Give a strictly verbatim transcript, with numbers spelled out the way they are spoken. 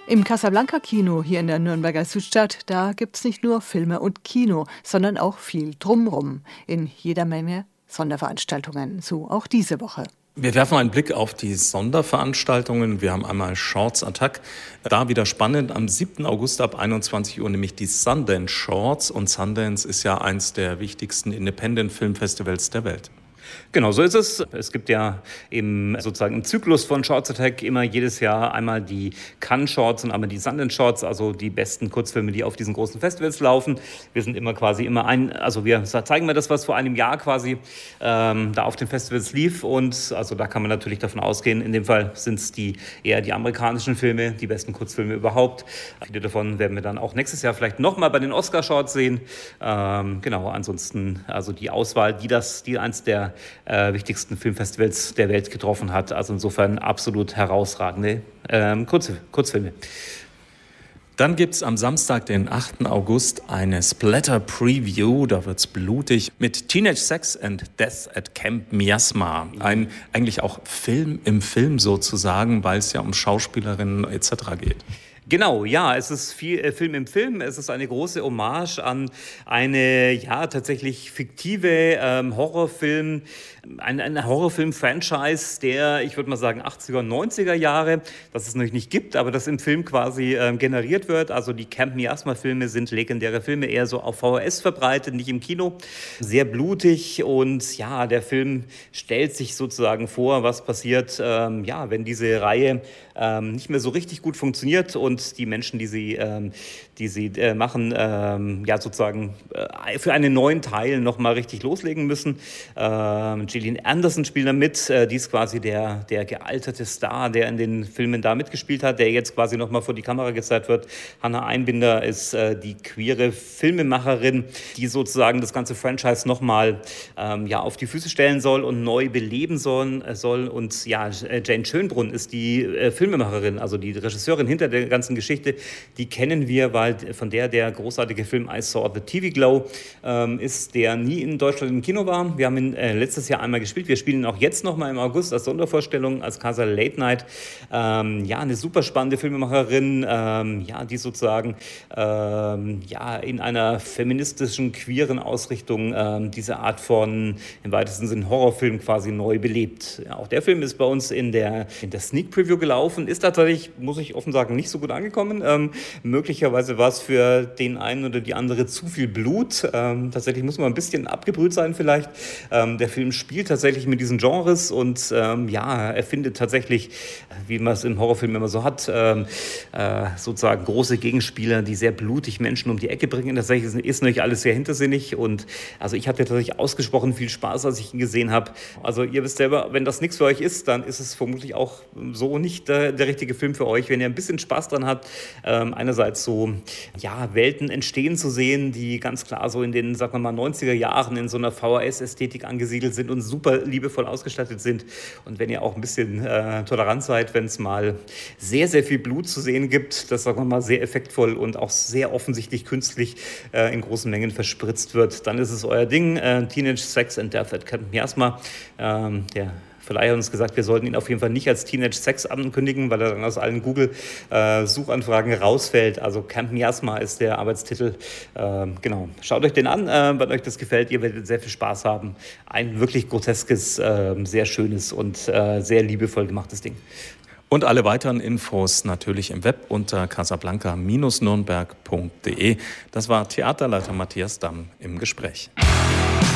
Im Casablanca-Kino hier in der Nürnberger Südstadt, da gibt's nicht nur Filme und Kino, sondern auch viel drumrum in jeder Menge Sonderveranstaltungen, so auch diese Woche. Wir werfen einen Blick auf die Sonderveranstaltungen. Wir haben einmal Shorts Attack. Da wieder spannend, am siebten August ab einundzwanzig Uhr, nämlich die Sundance Shorts. Und Sundance ist ja eins der wichtigsten Independent-Film-Festivals der Welt. Genau, so ist es. Es gibt ja im, sozusagen im Zyklus von Shorts Attack immer jedes Jahr einmal die Cannes Shorts und einmal die Sundance Shorts, also die besten Kurzfilme, die auf diesen großen Festivals laufen. Wir sind immer quasi immer ein, also wir zeigen mal das, was vor einem Jahr quasi ähm, da auf den Festivals lief, und also da kann man natürlich davon ausgehen, in dem Fall sind es die eher die amerikanischen Filme, die besten Kurzfilme überhaupt. Viele davon werden wir dann auch nächstes Jahr vielleicht nochmal bei den Oscar Shorts sehen. Ähm, genau, ansonsten also die Auswahl, die das, die eins der Äh, wichtigsten Filmfestivals der Welt getroffen hat. Also insofern absolut herausragende ähm, Kurz, Kurzfilme. Dann gibt's am Samstag, den achten August, eine Splatter-Preview. Da wird's blutig mit Teenage Sex and Death at Camp Miasma. Ein eigentlich auch Film im Film sozusagen, weil es ja um Schauspielerinnen et cetera geht. Genau, ja, es ist viel äh, Film im Film. Es ist eine große Hommage an eine, ja, tatsächlich fiktive ähm, Horrorfilm, ein, ein Horrorfilm-Franchise der, ich würde mal sagen, achtziger und neunziger Jahre, das es natürlich nicht gibt, aber das im Film quasi ähm, generiert wird. Also die Camp Miasma-Filme sind legendäre Filme, eher so auf V H S verbreitet, nicht im Kino. Sehr blutig, und ja, der Film stellt sich sozusagen vor, was passiert, ähm, ja, wenn diese Reihe ähm, nicht mehr so richtig gut funktioniert und Und die Menschen, die sie, ähm, die sie äh, machen, ähm, ja sozusagen äh, für einen neuen Teil nochmal richtig loslegen müssen. Ähm, Gillian Anderson spielt da mit, äh, die ist quasi der, der gealterte Star, der in den Filmen da mitgespielt hat, der jetzt quasi nochmal vor die Kamera gezeigt wird. Hannah Einbinder ist äh, die queere Filmemacherin, die sozusagen das ganze Franchise nochmal ähm, ja, auf die Füße stellen soll und neu beleben soll. Äh, soll. Und ja, Jane Schönbrunn ist die äh, Filmemacherin, also die Regisseurin hinter der ganzen Geschichte, die kennen wir, weil von der der großartige Film I Saw the T V Glow ähm, ist, der nie in Deutschland im Kino war. Wir haben ihn äh, letztes Jahr einmal gespielt. Wir spielen ihn auch jetzt nochmal im August als Sondervorstellung, als Casa Late Night. Ähm, ja, eine super spannende Filmemacherin, ähm, ja, die sozusagen ähm, ja, in einer feministischen, queeren Ausrichtung ähm, diese Art von, im weitesten Sinne, Horrorfilm quasi neu belebt. Ja, auch der Film ist bei uns in der, in der Sneak Preview gelaufen, ist tatsächlich, muss ich offen sagen, nicht so gut angekommen. Ähm, möglicherweise war es für den einen oder die andere zu viel Blut. Ähm, tatsächlich muss man ein bisschen abgebrüht sein vielleicht. Ähm, der Film spielt tatsächlich mit diesen Genres und ähm, ja, er findet tatsächlich, wie man es im Horrorfilm immer so hat, ähm, äh, sozusagen große Gegenspieler, die sehr blutig Menschen um die Ecke bringen. Tatsächlich ist, ist natürlich alles sehr hintersinnig, und also ich hatte tatsächlich ausgesprochen viel Spaß, als ich ihn gesehen habe. Also ihr wisst selber, wenn das nichts für euch ist, dann ist es vermutlich auch so nicht der, der richtige Film für euch. Wenn ihr ein bisschen Spaß dran habt, ähm, einerseits so ja, Welten entstehen zu sehen, die ganz klar so in den, sagen wir mal, neunziger Jahren in so einer V H S-Ästhetik angesiedelt sind und super liebevoll ausgestattet sind. Und wenn ihr auch ein bisschen äh, tolerant seid, wenn es mal sehr, sehr viel Blut zu sehen gibt, das, sagen wir mal, sehr effektvoll und auch sehr offensichtlich künstlich äh, in großen Mengen verspritzt wird, dann ist es euer Ding. Äh, Teenage Sex and Death at Camp Miasma, ähm, der Verleiher hat uns gesagt, wir sollten ihn auf jeden Fall nicht als Teenage Sex ankündigen, weil er dann aus allen Google-Suchanfragen äh, rausfällt. Also Camp Miasma ist der Arbeitstitel. Äh, genau, schaut euch den an, äh, wenn euch das gefällt. Ihr werdet sehr viel Spaß haben. Ein wirklich groteskes, äh, sehr schönes und äh, sehr liebevoll gemachtes Ding. Und alle weiteren Infos natürlich im Web unter casablanca Bindestrich nürnberg Punkt de. Das war Theaterleiter Matthias Damm im Gespräch.